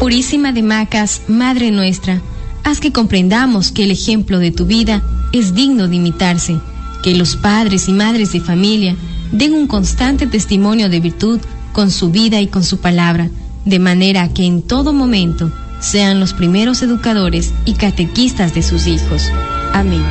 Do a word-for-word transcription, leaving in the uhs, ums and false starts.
Purísima de Macas, Madre nuestra, haz que comprendamos que el ejemplo de tu vida es digno de imitarse, que los padres y madres de familia den un constante testimonio de virtud con su vida y con su palabra, de manera que en todo momento sean los primeros educadores y catequistas de sus hijos. Amén.